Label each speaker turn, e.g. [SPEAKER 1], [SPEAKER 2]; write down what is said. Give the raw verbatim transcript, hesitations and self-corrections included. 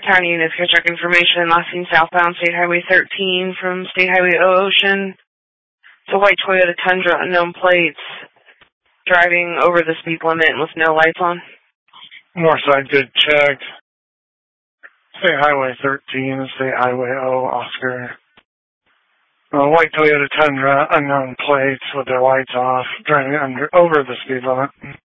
[SPEAKER 1] County Units here, check information. Last seen southbound State Highway thirteen from State Highway Ocean. It's a white Toyota Tundra, unknown plates, driving over the speed limit with no lights on.
[SPEAKER 2] North side, good check. State Highway thirteen, State Highway O, Oscar. A white Toyota Tundra, unknown plates with their lights off, driving under over the speed limit.